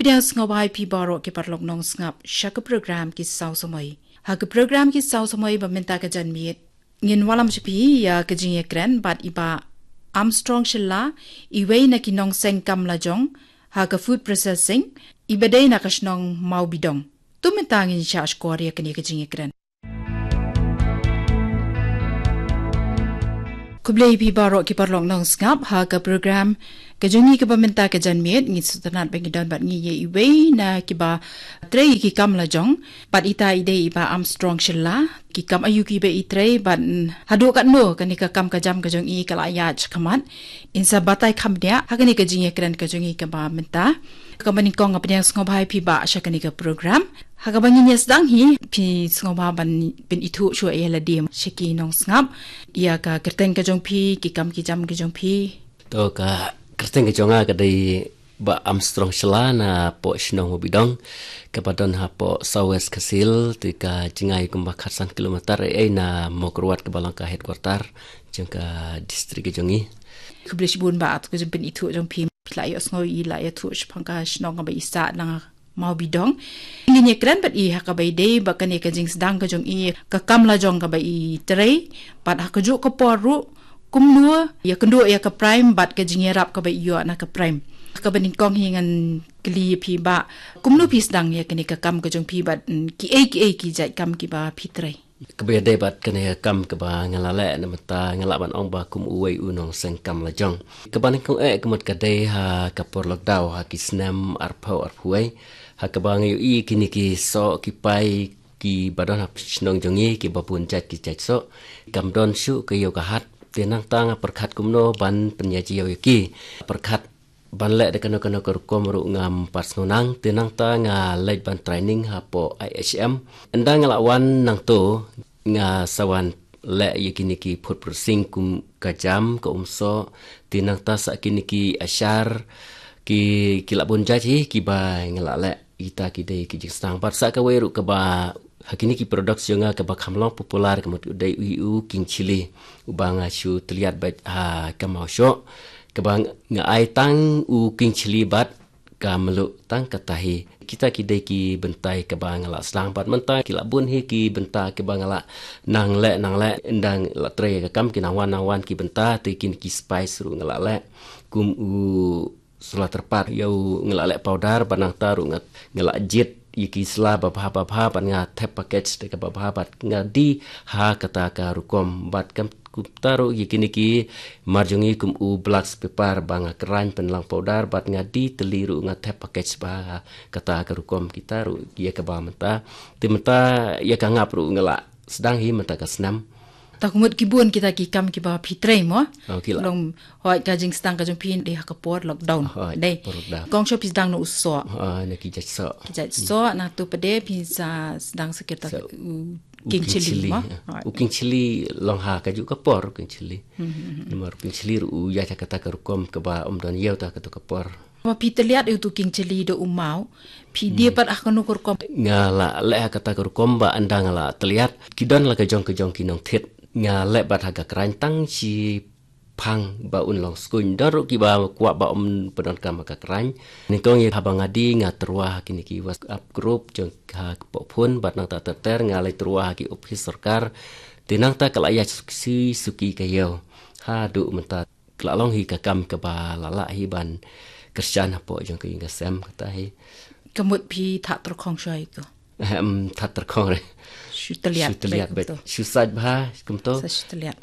Pidang ngawai pi baro ke parlok nong ngap shaka program ki saw samai. Ha ke program ki saw samai ba menta ka jan miet. Ngin walam chipi ya ke jing ekran bat iba Armstrong shilla iway na kinong seng kam la jong ha ke food processing ibadai na kasnong mau bidong. Tu mentangin siya askoria kani ke jing ekran. Kublai pi baro ki parlok nong ngap ha ke program kajungi ke pementa ke janmiet ngi sutanat bengidan bat ngi ye iway na kiba trei ki kam la jong bat ita ide iba Armstrong shilla ki kam ayu ki be itrei bat hadu kat no kani ka kam ka jam ka jong i kala ya kamat insa batai kam dia hakani ka jinge kran ka jongi ka ba menta ka bani kong apnya sngobai pi ba shakani ka program haga bangi nyes dang hi pi sngoba ban bin itu shu e la dim shiki nong ngap ia ka kerteng ka jong pi ki kam ki jam ki jong pi to ka kerteng ke jonga kadai ba Armstrong shalana po shnong bidong kepadon ha po Southwest Kasil tika jingai kumba khasan kilometer na mokruat ke balangka headquarter jengka distrik ke jongi kublish bun ba at ko jempin itu jong pi play osngoi la ya tu shpangka shnong ba isa na mau bidong nginya kran bat I ha ka bai dei ba kane ka jing sedang ka jong I ka kamla jong ka bai trei pat ha ka ju ka poru kumnua ya kendua ya ke prime bat ke jingerap ke bai yo na ke prime ka baning kong hingan kli pi ba kumnu pi sedang ya kene ka kam ke jong pi bat ki jai kam ki ba pi trei ke bai de bat kene kam ke ba ngalale na mata ngalaban ong ba kum uwei unong seng kam la jong ke baning kong kemut ka de ha ka por lockdown ha ki snam arpau arpuai ha ka bang yu I kini ki so ki pai ki badon ha snong jongi ki bapun jat ki jat so kam don shu ke yo ka hat tenang tang perkat kumno ban penyaji yoki perkat ban le de kano kerkom ru ngam pasnunang tenang tang leit ban training hapo IHM endang lawan nang to nga sawan le yakiniki put persing kum kajam ka umso tenang ta sakiniki asyar ki kilabun jaji ki ba ngala le ita ki de ki jistang par sa ka weru ka ba hakini ki produks jonga ke bakhamlong popular kemut udai UU king chili ubanga shu tliat bat ha kamau sho ke bang ngai tang u king chili bat kamelu tang katahi kita ki dei ki bentai ke bang la slang bat mentai ki labun hi ki benta ke bang la nang le endang la tre ke kam ki nawan ki benta ti kin ki spice ru ngala le kum u sula terpat yau ngala le powder banang taru ngala jit iki sla babha pan nga tap package de babha bat nga di ha kata ka rukom bat kam kuptaro yikini ki marjungi kum u black pepper banga kran penlang powder bat nga di teliru nga tap package ba kata ka rukom kita ru ye ka ba menta timenta ye ka ngapru ngala sedang hi menta ka snam takumut kibun kita ki kam ki ba pitrei mo okay long hoi ka jing stang ka jong pin de ha ka por lockdown dei kong shop is dang no uso na ki jat so na tu pede pizza sedang sekita king chili mo king chili long ha ka ju ka por king chili nomor king chili ru ya ta kata ka rukom ka ba don yeu ta ka to ka por ma pi terlihat itu king chili do umau pi dia pat akonu kurkom ngala le kata ka rukom ba andang la terlihat kidon la ka jong kinong thet nga le bat haga kerantang si pang ba unlong skun daru ki ba kwa ba pedon kam ka krang ni kong ye habang adi nga terwa kini ki WhatsApp group jong ka popun bat nang ta ter nga le terwa ki office sarkar tinang ta kala ya si suki kayo ha du menta klalong hi ka kam ka ba lala hi ban kerjan apo jong ki nga sem kata hi kemut pi tak terkong syai ko tak terkong Shuteliat bet shusaj bha kumto shuteliat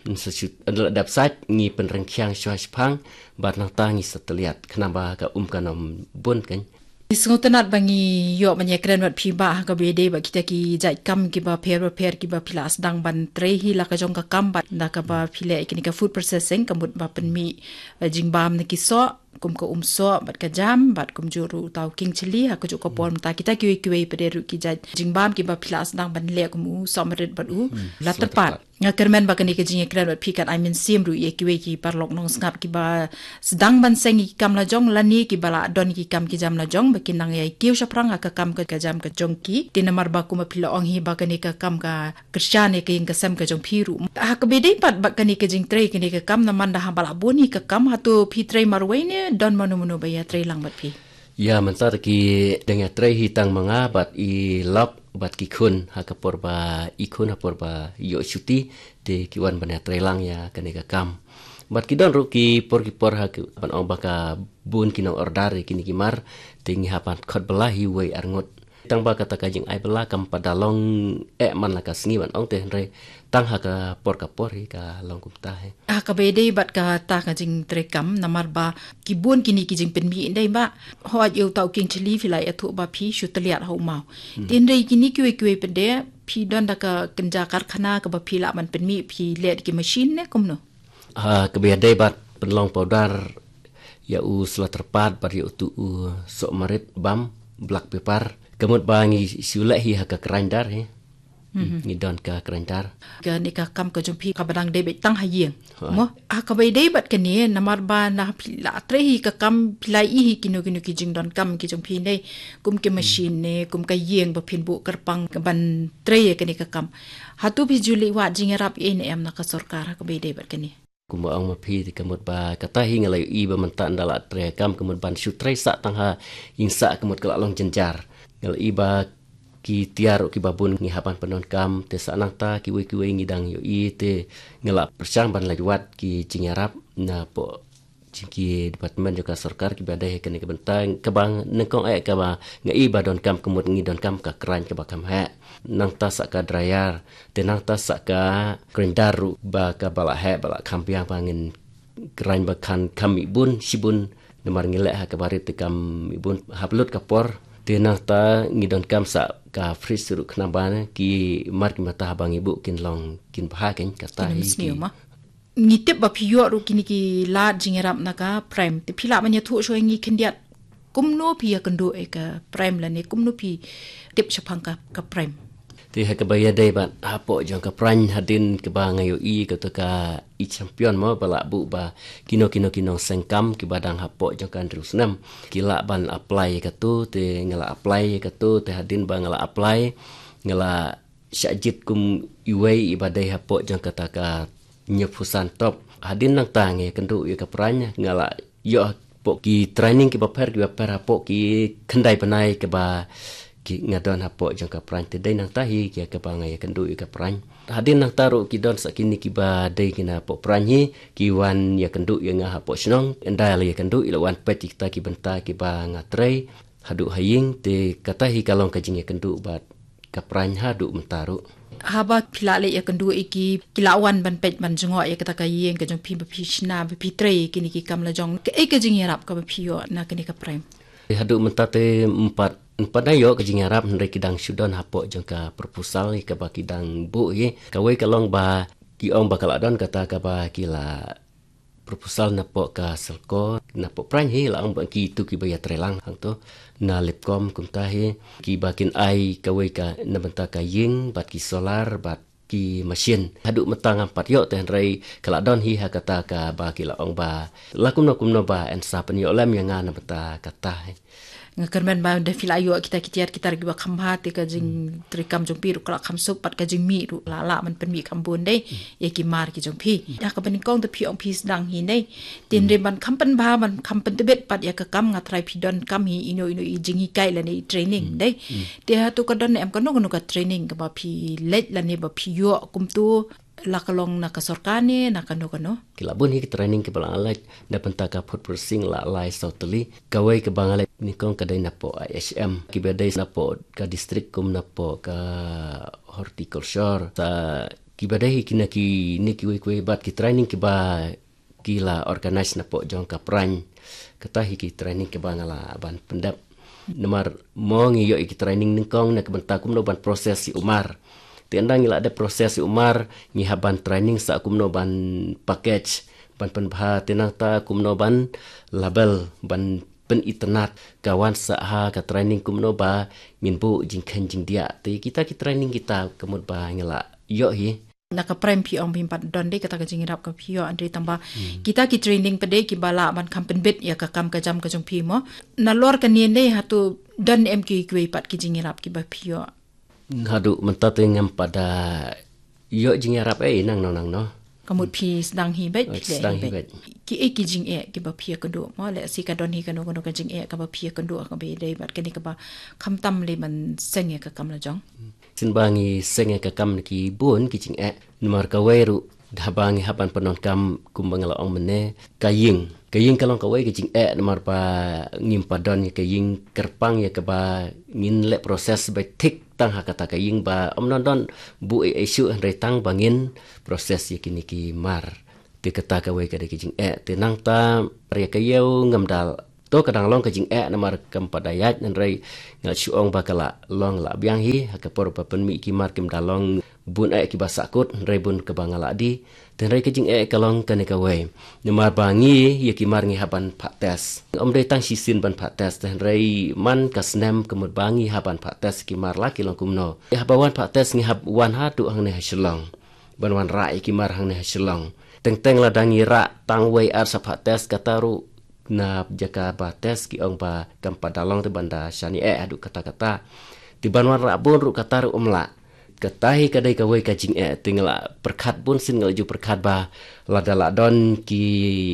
dap saj ngi penreng kyang shwaj phang bat nang ta ngi shuteliat kenaba ka kanom bun kan Isngotanat bangi yo manyekren wat phiba ka bede ba kita ki jai kam ki ba per ki ba pilas dang ban tre hi la ka jong ka kam bat na ka ba phile ikini ka food processing kamut ba penmi jingbam ne ki so kum ko umso bat ka jam bat kum juru tau king chili ha ko ko pon ta kita ki pede ru ki jai jingbam ki ba pilas dang ban le kum u somret bat u la terpat nga kermen ba kani ke jinge kran wat phikat I mean sim ru ye ki parlok nong ngap ki ba sedang ban sengi kam la jong lani ki bala don ki kam ki jam la jong kinang yai kiu saprang ka kam ka jam ka jongki tinamar ba kuma pila ong hi ba kani ka kam ka krishane ka ing ka sam ka jong phiru ha ka bedai pat ba kani ka jing trei kani ka kam na manda ha bala boni ka kam ha to phi trei marwai ne don manu ba ya trei lang bat phi Ya mentar ki dengan tray hitang mengabat I lop bat ki kun hakapor ba ikun hapor ba yo syuti de kiwan bana tray lang ya kanega kam. Bat ki don ru ki por ha ban ong baka bun kinong ordar kini kimar tingi hapan khot belahi wei arngot. Tang ba kata kajing ai bela kam padalong man la ka sngi ban ong te re tang ha ka por ka long kum ta he. Ka bede bat ka ta ka jing trekam namar ba kibun kini ki jing pen mi ndai ba ho eu tau king chili filai athu ba phi shutaliat ho mau tin rei kini kwe pede phi don da ka kenja karkhana ka ba phi la man pen mi phi let ki machine ne kumno Ka bede bat penlong powder ya u sela terpat bar ya tu sok marit bam black pepper kemut bangi siulai hi ha ka grinder he. Ni don ka grinder ka ni ka kam ka jumpi ka badang debit tang hayeng mo ka bai debat ka ni namar ba na pila trehi ka kam pilai hi kinu ki jing don kam ki jumpi nei kum ke machine ne kum ka yeng ba phin bu karpang ka ban tre ka ni ka kam hatu bi juli wa jing rap en em na ka sarkar ka bai debat ka ni kuma ang mapi di kamut ba kata hi ngalai I ba mentan dala tre kam kamut ban sutrai sa tangha insa kamut kala long jenjar ngalai ba ki tiar ki babun ngi hapan penon kam te sanang ta ki we ngidang yo I te ngala persang ban lajwat ki jingarap na po ki departemen juga sarkar ki badai kene ke bentang kabang nengkong ka ba ngai ba don kam kemut ngi don kam ka kran ka ba kam ha nang ta sak ka dryer te nang ta sak ka grinder ba ka bala ha bala kampiang bangin grind ba kan kam ibun sibun nemar ngile ha ka barit te kam ibun hablut ka por te nang ta ngi don kam sak ka fris ru knabana ki mar ki mata bang ibu kin long kin pha ken kata hi ngitip ba phiyo ru kini ki la jingerap naka prime te phila manya thu so ngi khendiat kumno phi kando e ka prime la ne kumno phi tip chapang ka prime ti ha ka baya dai ba apo jong ka prime hadin ke ba ngayo I ka to ka I champion mo bala bu ba kino sengkam ki badang hapo jong kan terus nam kila ban apply ka tu te ngala apply ka tu te hadin ba ngala apply ngala syajit kum iwei ibadai hapo jong kata ka nyepusan top hadin nang tangi kendu ya ka pranya ngala yo po ki training ki baper hapo ki kendai panai ke ba ki ngadon hapo jong ka pranya te dai nang tahi ki ka bangai kendu ya ka pranya hadin nang taru ki don sakini ki ba dai kina po pranyi ki wan ya kendu ya nga hapo snong endai ya kendu ila wan peti ta ki benta ki ba ngatrai hadu haying te katahi kalong ka jing ya kendu ba ka pranya hadu mentaru haba pilale ya kendu iki kilawan ban pet ban jongo ya kata kayeng ke jong pi shna pi tre kini ki kam la jong ke jing yarap ka pio na kini ka prime hadu mentate empat ayo ke jing yarap ndai kidang sudon hapo jong ka proposal ke ba kidang bu ye kawai kalong ba ki ong bakal adon kata ka ba kila proposal na po ka selko na po prime hi la ong ba ki tu ki ba ya trelang hang to na lepkom kum tahi ki bakin ai kawai ka na benta ka ying bat ki solar bat ki machine hadu metang empat yo ten rei kala don hi ha kata ka ba ki la ong ba lakum no ba en sa pen yo lem yang na benta kata ngakarman ba de fila yo kita gi ba khamha te ka jing trikam jong pi ru kala kham sup pat ka jing mi ru la man pen mi kham bun dei ye ki mar ki jong pi ya ka ben kong te pi ong pi dang hi nei tin re ban kham pen ba man kham pen te bet pat ya ka kam nga trai pi don kam hi ino I jing hi kai la nei training dei te ha tu ka don em ka no ka training ka ba pi let la ne ba pi yo kum tu la kalong na kasorkane na kano kilabun hi training ke balalai da penta ka food processing la lai sautali kawai ke bangalai ni kong kadai na po ISM ki bedai na po ka district kum na po ka horticulture ta ki bedai kina ki ni ki we bat ki training ki ba kila organize na po jong ka prang kata hi ki training ke bangala ban pendap nomor mongi yo ki training ni kong na ke benta kum no ban proses si umar tiandang ila ada proses umar ngi haban training sa kumno ban package ban penbha tinang ta kumno ban label ban pen internet kawan sa ha ka training kumno ba minbu jingkhan jing dia ti kita ki training kita kemud ba ngila yo hi naka prime pi ong bimpat don de kata ka jingirap ka pio andre tamba kita ki training pede ki bala ban kampen bet ya ka kam ka jam ka jong pi mo na lor ka ni ne hatu don mq ki pat ki jingirap ki ba pio hadu mentate ngam pada yo jing Arab nang no kamut pi sedang hibet sedang hibet ki jing ki ba pia kendo mo le si ka don hi kendo ka jing ka ba pia kendo ka be dei bat keni ka ba kham tam le man seng ka kam la jong sin bangi seng ka kam ki bun ki jing numar ka weru dhabangi hapan penon kam kumbangala ong mene kaying kalong ka wei ki jing numar pa ngim padon ka ying kerpang ya ka ba ngin le proses ba tik tang hakata ka ying ba non don bu isu re tang bangin proses ya kini ki mar ti kata ka wei ka de ki jing ti nang ta re ka yeu ngam dal to kadang long ka jing namar kam padayat nan rei ngal chuong ba kala long la biang hi ha ka por pa pen mi ki mar kim dalong bun ki ba sakut rei bun ka bangala di ten rei ka jing kalong ka ne ka wei namar bangi ya ki mar ngi haban pha tes rei tang si sin ban pha tes ten rei man ka snem ka mut bangi haban pha tes ki mar la ki long kumno ha ba wan pha tes ngi hab wan ha tu hang ne ha shlong ban wan rai ki mar hang ne ha shlong teng la dangi ra tang wei ar sa pha tes ka taru na jaka ba tes ki ong ba kam padalong te banda shani adu kata-kata di banwan ra bun ru kata ru umla katahi kadai ka wei ka jing tingala perkhat bun sin ngal ju perkhat ba ladala don ki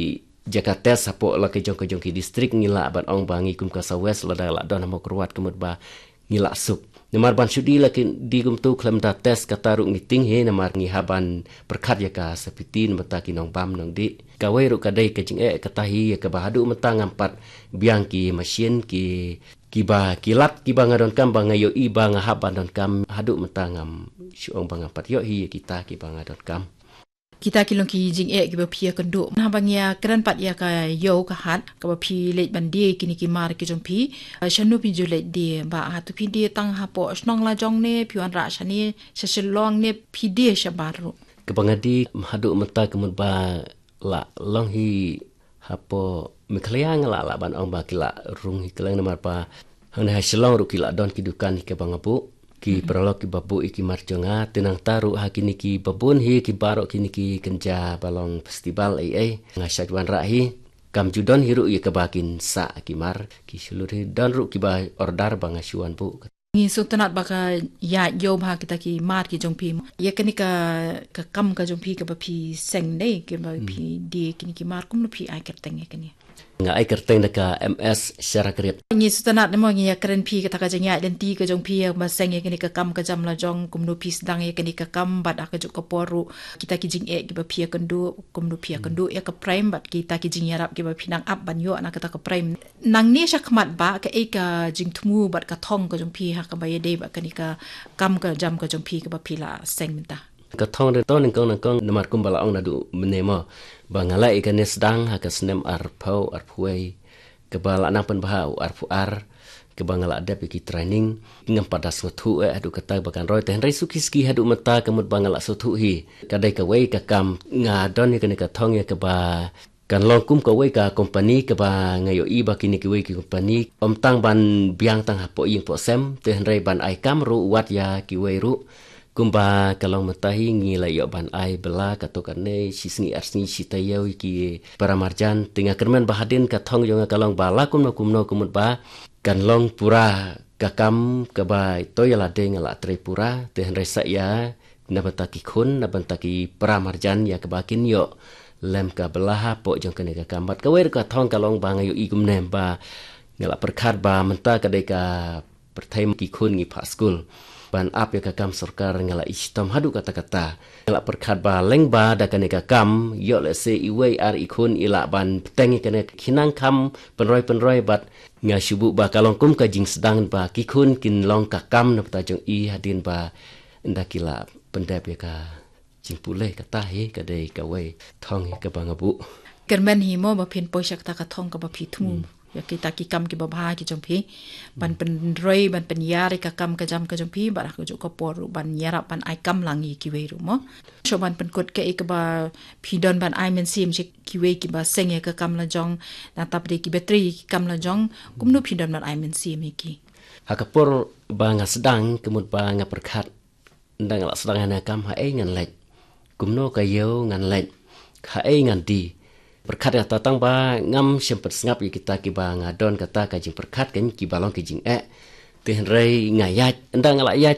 jaka tes sapo la ke jong ki distrik ngila ban ong bangi kum ka sawes ladala don mo kruat kemut ba ngila sup namar ban sudi la di gum tu klem da tes kata ru ngiting he namar ngi haban perkhat ya ka sepitin mata ki nong bam nong di kawai ru kadai ke jing katahi ya ka bahadu mata ngampat biang ki mesin ki ba kilat ki ba ngadon kam ba ngayo i ba ngahaban don kam hadu mata ngam syong ba ngampat yo hi kita ki ba ngadon kam kita kilong ki jing ki ba pia kendo na bangya kran pat ya ka yo ka hat ka ba phi le bandi kini ki mar ki jong phi shanu pi ju le de ba ha tu phi de tang ha po snong la jong ne phiwan ra shani shashilong ne phi de shabaru ka bangadi hadu mata kemut ba la long hi hapo miklayang la ban ong ba kila rung hi kelang namar pa hang ha shlong ru kila don ki dukan ki bangapu ki prolog ki babu iki marjonga tenang taru hakini ki babun hi ki barok kini ki kenja balong festival ngasyadwan rahi kam judon hiru ye kebakin sa ki mar ki seluruh dan ru ki ba ordar bangasyuan bu ni sultanat baka ya yo ba kita ki mar ki jongpi ye kani ka kam ka jongpi ka ba phi seng nei ki ba phi di kini ki mar kum no phi ai kerteng ye kani nga ai kerteng deka ms syarakrit ni sultanat mo ngi ya kren phi ka ta ka jengya den ti ka jongpi ba seng ye kani ka kam ka jam la jong kum no phi sedang ye kani ka kam bad ka juk ka poru kita ki jing ki ba phi kandu kum no phi kandu ya ka prime bat kita ki jing yarap ki ba phinang up ban yo ana ka ta ka prime nang ni syakmat ba ka ka jing thumu bat ka thong ka jongpi ka ba ye de ba kani ka kam ka jam ka jongpi ka ba phila seng minta ka thong de ton kong namar kum bala ong na du menema bangala ikane sedang ha ka snem arpau arpuai ke bala nang pen bahau arpuar ke bangala ada ki training ngam pada sotu adu kata bakan roy ten rai sukiski hadu mata kemut bangala sotu hi kadai ka wei ka kam ngadon ikane ka thong ya ke ba kan long kum ka wei ka company ke ba ngayo i ba kini ke wei ki company om tang ban biang tang ha po ing po sem ten rai ban ai kam ru wat ya ki wei ru kumba kalong matahi ngi la yo ban ai bela katokane sisni arsni sitayo ki para marjan tinga kermen bahadin ka thong yo kalong bala kumno kumut ba kan long pura kakam ka ba to yala de ngala tripura te resa ya nabata ki khun nabanta ki para marjan ya ka bakin yo lem ka belaha po jong kene ka kambat ka wer ka thong kalong ba ngayo i kumne ba ngala perkhat ba menta ka de ka perthaim ki khun ngi pa school ban ap ya kakam sarkar ngala istam hadu kata-kata ngala perkhat ba leng ba da kane kakam yo le se iwei ar ikun ila ban tengi kane kinang kam penroi bat nga syubu ba kalong kum ka jing sedang ba kikun kin long kakam na pata jong i hadin ba ndakila pendap ya ka jing pule kata he ka dei ka wei thong ka bangabu kermen hi mo ba phin poisak ta ka thong ka ba phi thum ya kita ki kam ki ba bha ki jompi ban pen roi ban pen yari ka kam ka jam ka jompi ba ka jo ko por ban yara ban ai kam langi ki we ru mo so ban pen kot ke ka ba phi don ban ai men sim ki we ki ba seng ka kam la jong na tap de ki battery ki kam la jong kum no phi don ban ai men sim ki ha ka por ba nga sedang kemut ba nga perkhat ndang la sedang na kam ha ai ngan lek kum no ka yo ngan lek ha ai ngan di perkhat ya tatang ba ngam sempet ngap ya kita ki ba ngadon kata ka jing perkhat kan ki balong ki jing ten rei ngayat ndang la yat kemut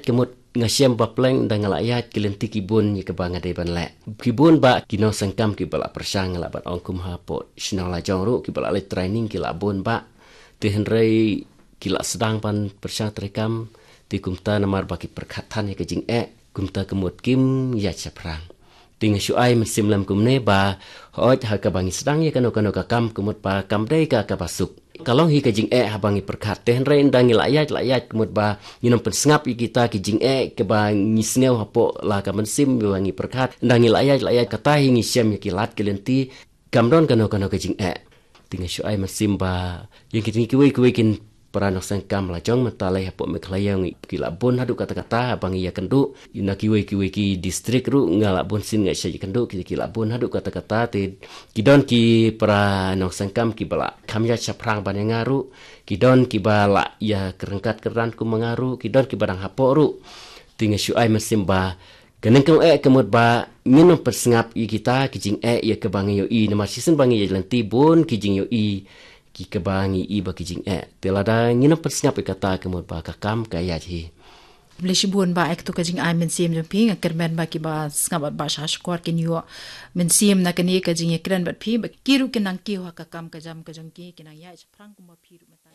ngasiam ba pleng da ngalayat kilenti kibun ye ke bang ade ban le kibun ba kino sangkam ki bala persang la ban ongkum ha po shinang la jong ru ki bala le training ki la bun ba ti henrei ki la sedang ban persang trekam ti kumta namar ba ki perkhatan ye ke jing kumta kemut kim ya chaprang ting shuai mesim lam kumne ba hoj ha ka bangi sedang ye kano ka kam kumut pa kam dei ka basuk kalong hi ka jing habangi perkhat te henrei ndangi layat kumut ba nginom pensngap i kita ki jing ke ba ngisneu hapo la ka mensim bangi perkhat ndangi layat kata hi ngisem ki lat kelenti kamdon kano ka jing ting shuai mesim ba yang kitni kiwe kin peranok sangkam la jong mentalai hapo meklayang kila bon hadu kata-kata abang iya kendu ina kiwe ki distrik ru ngala bon sin ngai sai kendu kila bon hadu kata-kata te kidon ki peranok sangkam ki bala kamya chaprang ban ngaru kidon ki bala ya kerengkat keran ku mengaru kidon ki barang hapo ru tinga syuai mesim ba keneng kau kemut ba minum persengap i kita kijing ya kebangi yo i nama season bangi ya lanti bon kijing yo i ki kebangi i ba kijing telada ngina persngap kata kemut ba kakam kaya ji Blesibun ba ek to kajing ai men sim jumping kermen ba ki ba ngab ba shashkor kin yo men sim na kani kajing ekran bat phi ba kiru kinang ki wa kakam kajam kajang ki kinang ya frank kuma phiru mata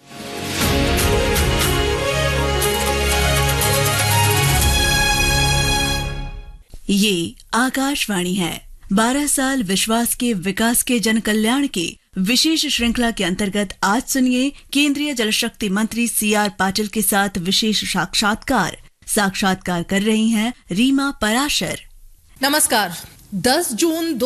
ये आकाशवाणी है 12 साल विश्वास के विकास के जन कल्याण की विशेष श्रृंखला के अंतर्गत आज सुनिए केंद्रीय जल शक्ति मंत्री CR पाटिल के साथ विशेष साक्षात्कार कर रही हैं रीमा पराशर। नमस्कार। 10 जून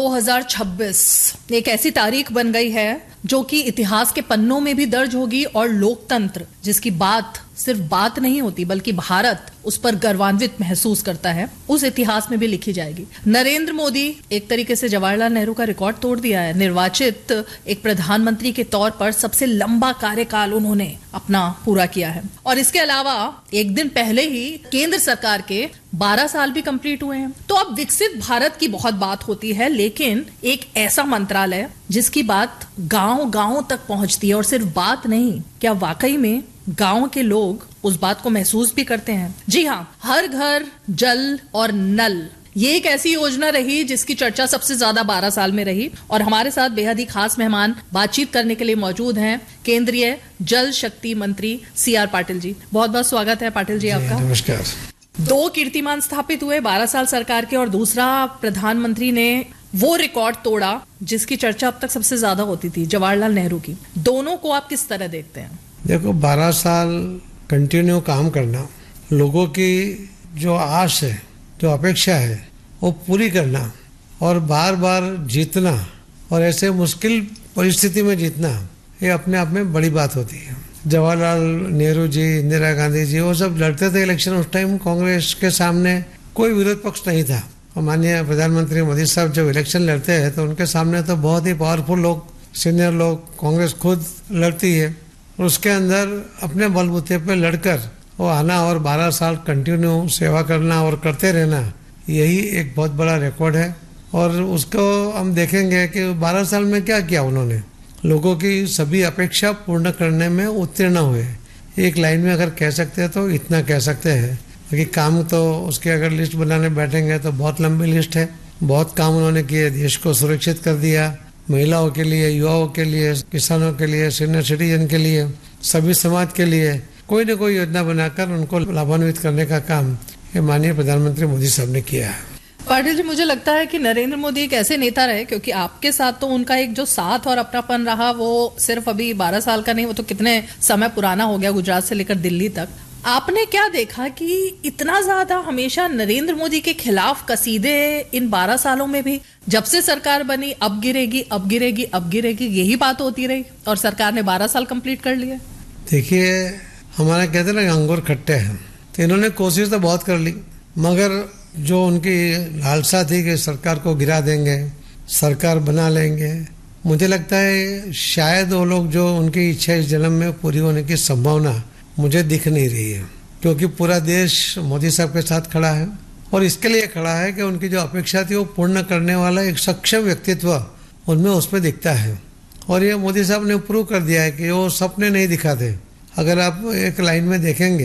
2026 एक ऐसी तारीख बन गई है जो कि इतिहास के पन्नों में भी दर्ज होगी और लोकतंत्र जिसकी बात सिर्फ बात नहीं होती बल्कि भारत उस पर गर्वान्वित महसूस करता है उस इतिहास में भी लिखी जाएगी। नरेंद्र मोदी एक तरीके से जवाहरलाल नेहरू का रिकॉर्ड तोड़ दिया है। निर्वाचित एक प्रधानमंत्री के तौर पर सबसे लंबा कार्यकाल उन्होंने अपना पूरा किया है और इसके अलावा एक दिन पहले ही केंद्र सरकार के 12 साल भी कंप्लीट हुए हैं। तो अब विकसित भारत की बहुत बात होती है लेकिन एक ऐसा मंत्रालय जिसकी बात गांव तक पहुंचती है और सिर्फ बात नहीं, क्या वाकई में गांव के लोग उस बात को महसूस भी करते हैं। जी हाँ, हर घर जल और नल ये एक ऐसी योजना रही जिसकी चर्चा सबसे ज्यादा 12 साल में रही और हमारे साथ बेहद ही खास मेहमान बातचीत करने के लिए मौजूद हैं केंद्रीय जल शक्ति मंत्री CR पाटिल जी। बहुत बहुत स्वागत है पाटिल जी आपका। नमस्कार। 2 कीर्तिमान स्थापित हुए 12 साल सरकार के और दूसरा प्रधानमंत्री ने वो रिकॉर्ड तोड़ा जिसकी चर्चा अब तक सबसे ज्यादा होती थी, जवाहरलाल नेहरू की। दोनों को आप किस तरह देखते हैं? देखो, 12 साल कंटिन्यू काम करना, लोगों की जो आस है, जो अपेक्षा है, वो पूरी करना और बार बार जीतना और ऐसे मुश्किल परिस्थिति में जीतना, ये अपने आप में बड़ी बात होती है। जवाहरलाल नेहरू जी, इंदिरा गांधी जी, वो सब लड़ते थे इलेक्शन। उस टाइम कांग्रेस के सामने कोई विरोध पक्ष नहीं था और माननीय प्रधानमंत्री मोदी साहब जब इलेक्शन लड़ते हैं तो उनके सामने तो बहुत ही पावरफुल लोग, सीनियर लोग, कांग्रेस खुद लड़ती है और उसके अंदर अपने बलबूते पे लड़कर वो आना और 12 साल कंटिन्यू सेवा करना और करते रहना, यही एक बहुत बड़ा रिकॉर्ड है। और उसको हम देखेंगे कि 12 साल में क्या किया उन्होंने, लोगों की सभी अपेक्षा पूर्ण करने में उत्तीर्ण हुए। एक लाइन में अगर कह सकते हैं तो इतना कह सकते हैं कि काम तो उसके अगर लिस्ट बनाने बैठेंगे तो बहुत लंबी लिस्ट है। बहुत काम उन्होंने किए, देश को सुरक्षित कर दिया, महिलाओं के लिए, युवाओं के लिए, किसानों के लिए, सीनियर सिटीजन के लिए, सभी समाज के लिए कोई न कोई योजना बनाकर उनको लाभान्वित करने का काम ये माननीय प्रधानमंत्री मोदी साहब ने किया है। पाटिल जी, मुझे लगता है कि नरेंद्र मोदी एक ऐसे नेता रहे, क्योंकि आपके साथ तो उनका एक जो साथ और अपनापन रहा वो सिर्फ अभी 12 साल का नहीं, वो तो कितने समय पुराना हो गया, गुजरात से लेकर दिल्ली तक। आपने क्या देखा कि इतना ज्यादा हमेशा नरेंद्र मोदी के खिलाफ कसीदे इन 12 सालों में भी, जब से सरकार बनी अब गिरेगी, अब गिरेगी, अब गिरेगी, यही बात होती रही और सरकार ने 12 साल कंप्लीट कर लिए। देखिए, हमारा कहते ना अंगूर खट्टे हैं, तो इन्होंने कोशिश तो बहुत कर ली, मगर जो उनकी लालसा थी कि सरकार को गिरा देंगे, सरकार बना लेंगे, मुझे लगता है शायद वो लोग जो उनकी इच्छा इस जन्म में पूरी होने की संभावना मुझे दिख नहीं रही है, क्योंकि पूरा देश मोदी साहब के साथ खड़ा है और इसके लिए खड़ा है कि उनकी जो अपेक्षा थी वो पूर्ण करने वाला एक सक्षम व्यक्तित्व उनमें उसमें दिखता है। और ये मोदी साहब ने प्रूव कर दिया है कि वो सपने नहीं दिखाते। अगर आप एक लाइन में देखेंगे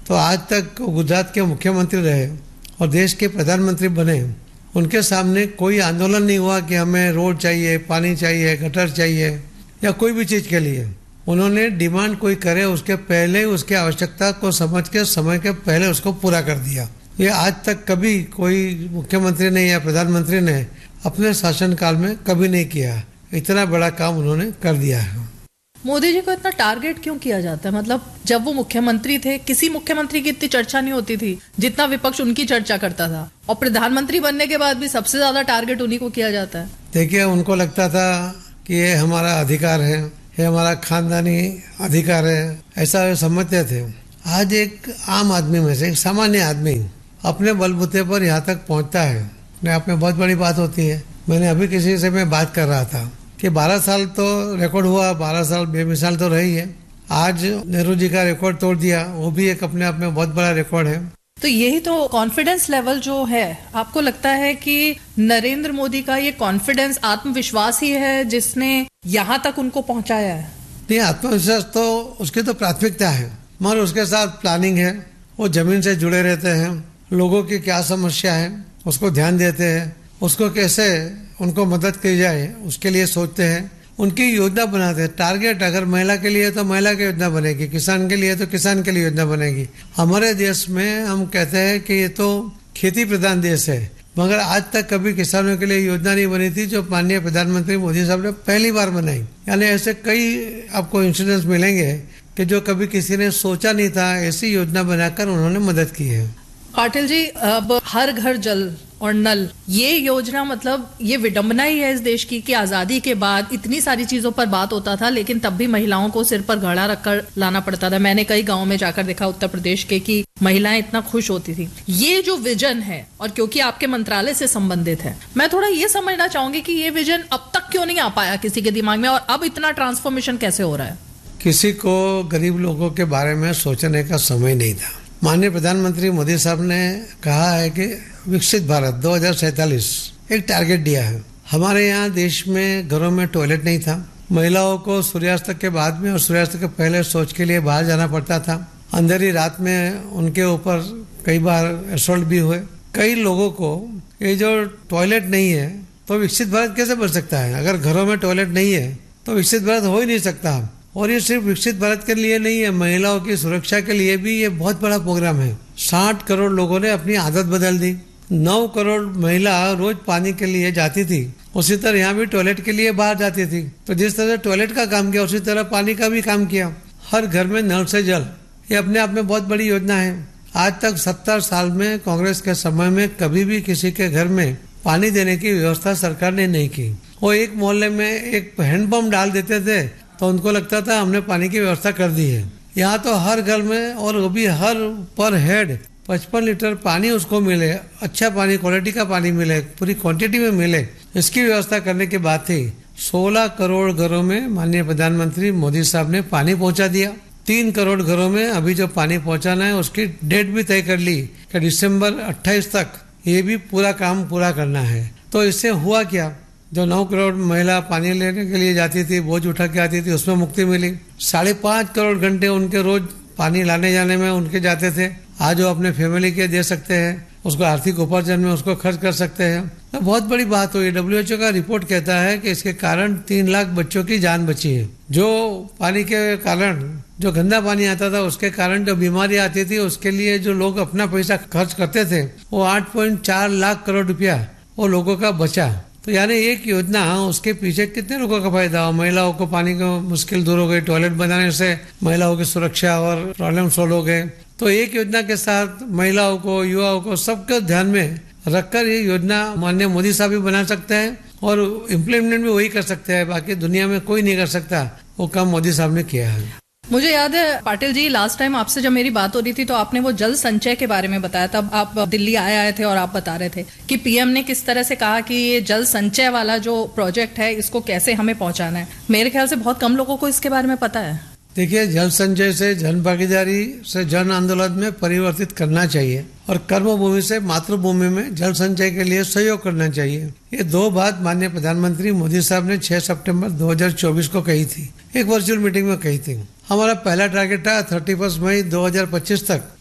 तो आज तक गुजरात के मुख्यमंत्री रहे और देश के प्रधानमंत्री बने, उनके सामने कोई आंदोलन नहीं हुआ कि हमें रोड चाहिए, पानी चाहिए, गटर चाहिए या कोई भी चीज के लिए। उन्होंने डिमांड कोई करे उसके पहले उसकी आवश्यकता को समझ के समय के पहले उसको पूरा कर दिया। ये आज तक कभी कोई मुख्यमंत्री ने या प्रधानमंत्री ने अपने शासनकाल में कभी नहीं किया। इतना बड़ा काम उन्होंने कर दिया है। मोदी जी को इतना टारगेट क्यों किया जाता है? मतलब जब वो मुख्यमंत्री थे, किसी मुख्यमंत्री की इतनी चर्चा नहीं होती थी जितना विपक्ष उनकी चर्चा करता था, और प्रधानमंत्री बनने के बाद भी सबसे ज्यादा टारगेट उन्हीं को किया जाता है। देखिए, उनको लगता था कि ये हमारा अधिकार है, ये हमारा खानदानी अधिकार है, ऐसा वे समझते थे। आज एक आम आदमी में से एक सामान्य आदमी अपने बलबूते पर यहाँ तक पहुँचता है, अपने आप में बहुत बड़ी बात होती है। मैंने अभी किसी से मैं बात कर रहा था कि 12 साल तो रिकॉर्ड हुआ, 12 साल बेमिसाल तो रही है। आज नेहरू जी का रिकॉर्ड तोड़ दिया, वो भी एक अपने आप में बहुत बड़ा रिकॉर्ड है। तो यही तो कॉन्फिडेंस लेवल जो है, आपको लगता है कि नरेंद्र मोदी का ये कॉन्फिडेंस, आत्मविश्वास ही है जिसने यहाँ तक उनको पहुंचाया है? नहीं, आत्मविश्वास तो उसकी तो प्राथमिकता है, मगर उसके साथ प्लानिंग है। वो जमीन से जुड़े रहते हैं, लोगों की क्या समस्या है उसको ध्यान देते हैं, उसको कैसे उनको मदद की जाए उसके लिए सोचते हैं, उनकी योजना बनाते हैं। टारगेट अगर महिला के लिए तो महिला की योजना बनेगी, किसान के लिए तो किसान के लिए योजना बनेगी। हमारे देश में हम कहते हैं कि ये तो खेती प्रधान देश है, मगर आज तक कभी किसानों के लिए योजना नहीं बनी थी जो माननीय प्रधानमंत्री मोदी साहब ने पहली बार बनाई। यानी ऐसे कई आपको इंसिडेंट्स मिलेंगे कि जो कभी किसी ने सोचा नहीं था, ऐसी योजना बनाकर उन्होंने मदद की है। पाटिल जी, अब हर घर जल और नल, ये योजना मतलब ये विडंबना ही है इस देश की कि आजादी के बाद इतनी सारी चीजों पर बात होता था, लेकिन तब भी महिलाओं को सिर पर घड़ा रखकर लाना पड़ता था। मैंने कई गांवों में जाकर देखा उत्तर प्रदेश के कि महिलाएं इतना खुश होती थी। ये जो विजन है, और क्योंकि आपके मंत्रालय से संबंधित है, मैं थोड़ा ये समझना चाहूंगी कि ये विजन अब तक क्यों नहीं आ पाया किसी के दिमाग में, और अब इतना ट्रांसफॉर्मेशन कैसे हो रहा है? किसी को गरीब लोगों के बारे में सोचने का समय नहीं था। माननीय प्रधानमंत्री मोदी साहब ने कहा है कि विकसित भारत 2047 एक टारगेट दिया है। हमारे यहाँ देश में घरों में टॉयलेट नहीं था, महिलाओं को सूर्यास्त के बाद में और सूर्यास्त के पहले शौच के लिए बाहर जाना पड़ता था। अंधेरी रात में उनके ऊपर कई बार असॉल्ट भी हुए। कई लोगों को ये जो टॉयलेट नहीं है तो विकसित भारत कैसे बन सकता है? अगर घरों में टॉयलेट नहीं है तो विकसित भारत हो ही नहीं सकता। और ये सिर्फ विकसित भारत के लिए नहीं है, महिलाओं की सुरक्षा के लिए भी ये बहुत बड़ा प्रोग्राम है। 60 करोड़ लोगों ने अपनी आदत बदल दी। 9 करोड़ महिला रोज पानी के लिए जाती थी, उसी तरह यहाँ भी टॉयलेट के लिए बाहर जाती थी। तो जिस तरह टॉयलेट का काम किया उसी तरह पानी का भी काम किया। हर घर में नल से जल, ये अपने आप में बहुत बड़ी योजना है। आज तक 70 साल में कांग्रेस के समय में कभी भी किसी के घर में पानी देने की व्यवस्था सरकार ने नहीं की। वो एक मोहल्ले में एक हैंडपंप डाल देते थे तो उनको लगता था हमने पानी की व्यवस्था कर दी है। यहाँ तो हर घर में, और वो भी हर पर हेड 55 लीटर पानी उसको मिले, अच्छा पानी, क्वालिटी का पानी मिले, पूरी क्वांटिटी में मिले, इसकी व्यवस्था करने की बात थी। 16 करोड़ घरों में माननीय प्रधानमंत्री मोदी साहब ने पानी पहुंचा दिया। 3 करोड़ घरों में अभी जो पानी पहुंचाना है उसकी डेट भी तय कर ली कि दिसंबर 28 तक ये भी पूरा काम पूरा करना है। तो इससे हुआ क्या? जो 9 करोड़ महिला पानी लेने के लिए जाती थी, बोझ उठा के आती थी, उसमें मुक्ति मिली। 5.5 करोड़ घंटे उनके रोज पानी लाने जाने में उनके जाते थे। आज वो अपने फैमिली के दे सकते हैं, उसको आर्थिक उपार्जन में उसको खर्च कर सकते हैं। तो बहुत बड़ी बात हुई। WHO का रिपोर्ट कहता है कि इसके कारण 3 लाख बच्चों की जान बची है। जो पानी के कारण, जो गंदा पानी आता था उसके कारण जो बीमारी आती थी, उसके लिए जो लोग अपना पैसा खर्च करते थे, वो 8.4 लाख करोड़ रुपया वो लोगों का बचा। तो यानी एक योजना, उसके पीछे कितने लोगों का फायदा हो। महिलाओं को पानी की मुश्किल दूर हो गई, टॉयलेट बनाने से महिलाओं की सुरक्षा और प्रॉब्लम सोल्व हो गए। तो एक योजना के साथ महिलाओं को, युवाओं को, सबको ध्यान में रखकर ये योजना माननीय मोदी साहब भी बना सकते हैं और इम्प्लीमेंट भी वही कर सकते हैं। बाकी दुनिया में कोई नहीं कर सकता वो काम मोदी साहब ने किया है। मुझे याद है पाटिल जी, लास्ट टाइम आपसे जब मेरी बात हो रही थी तो आपने वो जल संचय के बारे में बताया। तब आप दिल्ली आए थे और आप बता रहे थे कि पीएम ने किस तरह से कहा कि ये जल संचय वाला जो प्रोजेक्ट है इसको कैसे हमें पहुंचाना है। मेरे ख्याल से बहुत कम लोगों को इसके बारे में पता है। देखिए, जल संचय से जन भागीदारी से जन आंदोलन में परिवर्तित करना चाहिए और कर्मभूमि से मातृभूमि में जल संचय के लिए सहयोग करना चाहिए। ये 2 बात माननीय प्रधानमंत्री मोदी साहब ने 6 सितंबर 2024 को कही थी, एक वर्चुअल मीटिंग में कही थी। हमारा पहला टारगेट था 31 मई 2025 तक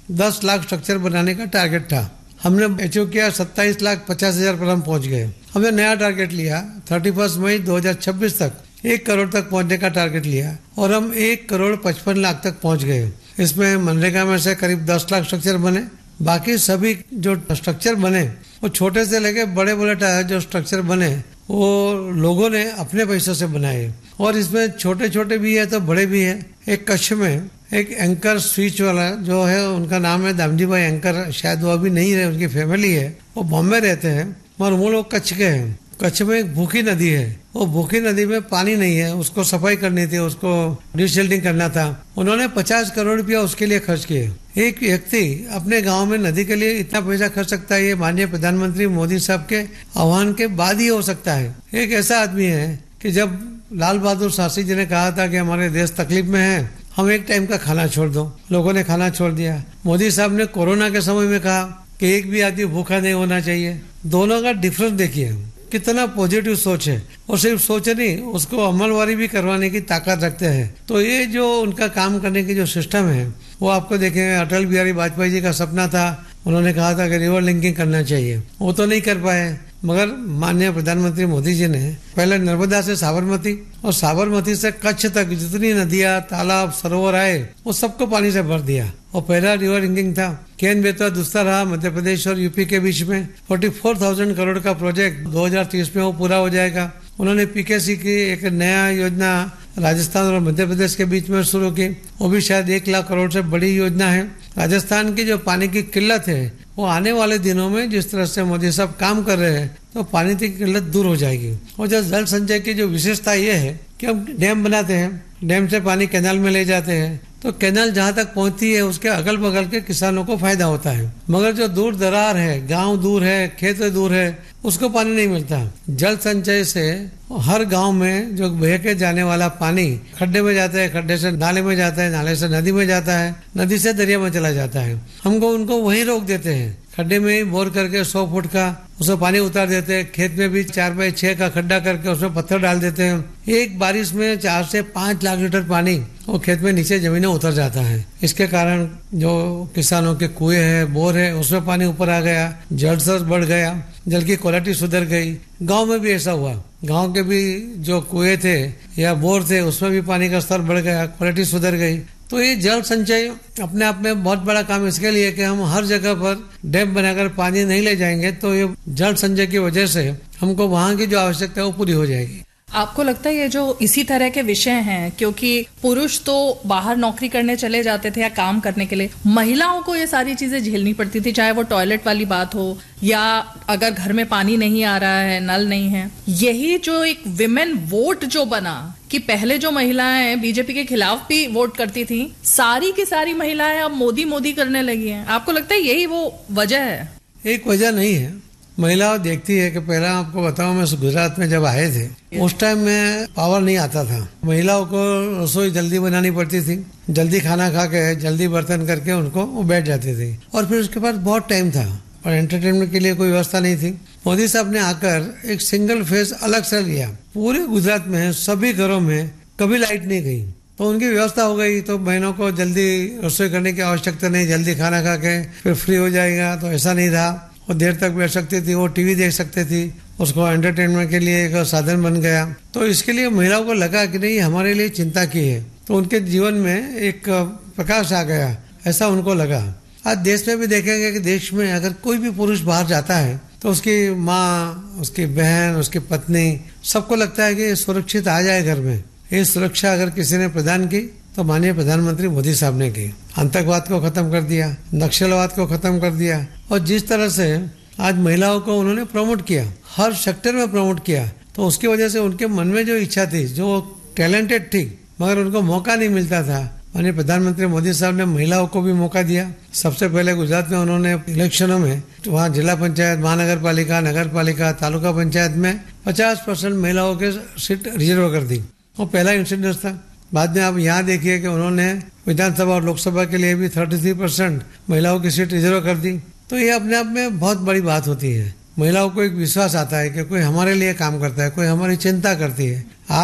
10 लाख स्ट्रक्चर बनाने का टारगेट था। हमने अचीव किया 27,50,000 पर हम पहुंच गए। हमने नया टारगेट लिया 31 मई 2026 तक 1 करोड़ तक पहुंचने का टारगेट लिया और हम 1,55,00,000 तक पहुंच गए। इसमें मनरेगा में से करीब 10 लाख स्ट्रक्चर बने। बाकी सभी जो स्ट्रक्चर बने वो छोटे से लेके बड़े बड़े जो स्ट्रक्चर बने वो लोगों ने अपने पैसों से बनाए और इसमें छोटे छोटे भी है तो बड़े भी है। एक कच्छ में एक एंकर स्विच वाला जो है उनका नाम है दामजी भाई एंकर, शायद वो अभी नहीं रहे, उनकी फैमिली है, वो बॉम्बे रहते हैं मगर वो लोग कच्छ के हैं। कच्छ में एक भूखी नदी है, वो भूखी नदी में पानी नहीं है, उसको सफाई करनी थी, उसको डिशेल्टिंग करना था। उन्होंने 50 करोड़ रुपया उसके लिए खर्च किए। एक व्यक्ति अपने गांव में नदी के लिए इतना पैसा खर्च सकता है, ये माननीय प्रधानमंत्री मोदी साहब के आह्वान के बाद ही हो सकता है। एक ऐसा आदमी है कि जब लाल बहादुर शास्त्री जी ने कहा था कि हमारे देश तकलीफ में है, हम एक टाइम का खाना छोड़ दो, लोगों ने खाना छोड़ दिया। मोदी साहब ने कोरोना के समय में कहा कि एक भी आदमी भूखा नहीं होना चाहिए। दोनों का डिफरेंस देखिए, कितना पॉजिटिव सोच है और सिर्फ सोच नहीं, उसको अमलवारी भी करवाने की ताकत रखते हैं। तो ये जो उनका काम करने की जो सिस्टम है वो आपको देखेंगे। अटल बिहारी वाजपेयी जी का सपना था, उन्होंने कहा था कि रिवर लिंकिंग करना चाहिए, वो तो नहीं कर पाए, मगर माननीय प्रधानमंत्री मोदी जी ने पहले नर्मदा से साबरमती और साबरमती से कच्छ तक जितनी नदियां, तालाब, सरोवर आए वो सबको पानी से भर दिया। और पहला रिवर लिंकिंग था। केन बेतवा दूसरा रहा मध्य प्रदेश और यूपी के बीच में। 44,000 करोड़ का प्रोजेक्ट 2030 में वो पूरा हो जाएगा। उन्होंने पीकेसी की एक नया योजना राजस्थान और मध्य प्रदेश के बीच में शुरू की, वो भी शायद 1 लाख करोड़ से बड़ी योजना है। राजस्थान की जो पानी की किल्लत है वो आने वाले दिनों में जिस तरह से मोदी साहब काम कर रहे हैं तो पानी की किल्लत दूर हो जाएगी। और जो जल संचय की जो विशेषता ये है कि हम डैम बनाते हैं, डैम से पानी कैनाल में ले जाते हैं, तो कैनाल जहाँ तक पहुँचती है उसके अगल बगल के किसानों को फायदा होता है। मगर जो दूर दरार है, गांव दूर है, खेत दूर है, उसको पानी नहीं मिलता। जल संचय से हर गांव में जो बह के जाने वाला पानी खड्डे में जाता है, खड्डे से नाले में जाता है, नाले से नदी में जाता है, नदी से दरिया में चला जाता है। हमको उनको वहीं रोक देते हैं, खड्डे में ही बोर करके 100 फुट का उसमें पानी उतार देते हैं। खेत में भी 4x6 का खड्डा करके उसमें पत्थर डाल देते हैं। एक बारिश में 4 से 5 लाख लीटर पानी वो खेत में नीचे जमीन उतर जाता है। इसके कारण जो किसानों के कुएं हैं, बोर है, उसमें पानी ऊपर आ गया, जल स्तर बढ़ गया, जल की क्वालिटी सुधर गई। गांव में भी ऐसा हुआ, गांव के भी जो कुएं थे या बोर थे उसमें भी पानी का स्तर बढ़ गया, क्वालिटी सुधर गई। तो ये जल संचय अपने आप में बहुत बड़ा काम इसके लिए कि हम हर जगह पर डैम बनाकर पानी नहीं ले जाएंगे तो ये जल संचय की वजह से हमको वहाँ की जो आवश्यकता है वो पूरी हो जाएगी। आपको लगता है ये जो इसी तरह के विषय हैं, क्योंकि पुरुष तो बाहर नौकरी करने चले जाते थे या काम करने के लिए, महिलाओं को ये सारी चीजें झेलनी पड़ती थी, चाहे वो टॉयलेट वाली बात हो या अगर घर में पानी नहीं आ रहा है, नल नहीं है। यही जो एक विमेन वोट जो बना कि पहले जो महिलाएं बीजेपी के खिलाफ भी वोट करती थी, सारी की सारी महिलाएं अब मोदी मोदी करने लगी हैं। आपको लगता है यही वो वजह है? एक वजह नहीं है। महिलाओं देखती है कि पहला आपको बताऊं, मैं गुजरात में जब आए थे उस टाइम में पावर नहीं आता था। महिलाओं को रसोई जल्दी बनानी पड़ती थी, जल्दी खाना खा के जल्दी बर्तन करके उनको वो बैठ जाती थी और फिर उसके बाद बहुत टाइम था और एंटरटेनमेंट के लिए कोई व्यवस्था नहीं थी। मोदी साहब ने आकर एक सिंगल फेज अलग से लिया। पूरे गुजरात में सभी घरों में कभी लाइट नहीं गई, तो उनकी व्यवस्था हो गई। तो बहनों को जल्दी रसोई करने की आवश्यकता नहीं, जल्दी खाना खा के फिर फ्री हो जाएगा। तो ऐसा नहीं रहा, वो देर तक बैठ सकती थी, वो टीवी देख सकते थी, उसको एंटरटेनमेंट के लिए एक साधन बन गया। तो इसके लिए महिलाओं को लगा कि नहीं हमारे लिए चिंता की है, तो उनके जीवन में एक प्रकाश आ गया, ऐसा उनको लगा। आज देश में भी देखेंगे कि देश में अगर कोई भी पुरुष बाहर जाता है तो उसकी माँ, उसकी बहन, उसकी पत्नी, सबको लगता है कि सुरक्षित आ जाए घर में। ये सुरक्षा अगर किसी ने प्रदान की तो माननीय प्रधानमंत्री मोदी साहब ने की। आतंकवाद को खत्म कर दिया, नक्सलवाद को खत्म कर दिया और जिस तरह से आज महिलाओं को उन्होंने प्रमोट किया, हर सेक्टर में प्रमोट किया, तो उसकी वजह से उनके मन में जो इच्छा थी, जो टैलेंटेड थी मगर उनको मौका नहीं मिलता था, माननीय प्रधानमंत्री मोदी साहब ने महिलाओं को भी मौका दिया। सबसे पहले गुजरात में उन्होंने इलेक्शनों में वहाँ जिला पंचायत, महानगर पालिका, नगर पालिका, तालुका पंचायत में 50% महिलाओं के सीट रिजर्व कर दी। वो पहला इंसिडेंस था। बाद में आप यहाँ देखिए कि उन्होंने विधानसभा और लोकसभा के लिए भी 33% महिलाओं की सीट रिजर्व कर दी। तो ये अपने आप में बहुत बड़ी बात होती है। महिलाओं को एक विश्वास आता है कि कोई हमारे लिए काम करता है, कोई हमारी चिंता करती है। आज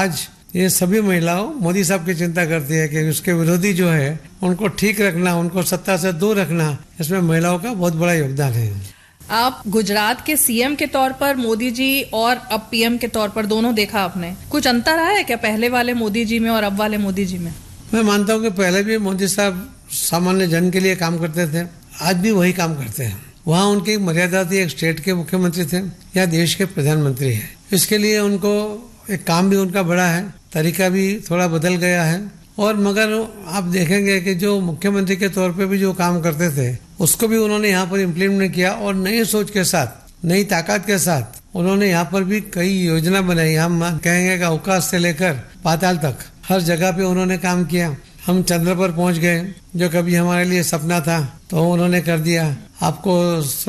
ये सभी महिलाओं मोदी साहब की चिंता करती है कि उसके विरोधी जो है उनको ठीक रखना, उनको सत्ता से दूर रखना, इसमें महिलाओं का बहुत बड़ा योगदान है। आप गुजरात के सीएम के तौर पर मोदी जी और अब पीएम के तौर पर दोनों देखा आपने, कुछ अंतर आया है क्या पहले वाले मोदी जी में और अब वाले मोदी जी में? मैं मानता हूँ कि पहले भी मोदी साहब सामान्य जन के लिए काम करते थे, आज भी वही काम करते हैं। वहाँ उनकी मर्यादा थी, एक स्टेट के मुख्यमंत्री थे या देश के प्रधानमंत्री है। इसके लिए उनको एक काम भी उनका बड़ा है, तरीका भी थोड़ा बदल गया है। और मगर आप देखेंगे कि जो मुख्यमंत्री के तौर पे भी जो काम करते थे उसको भी उन्होंने यहाँ पर इम्प्लीमेंट किया और नई सोच के साथ, नई ताकत के साथ उन्होंने यहाँ पर भी कई योजना बनाई। हम कहेंगे कि अवकाश से लेकर पाताल तक हर जगह पे उन्होंने काम किया। हम चंद्र पर पहुंच गए, जो कभी हमारे लिए सपना था तो उन्होंने कर दिया। आपको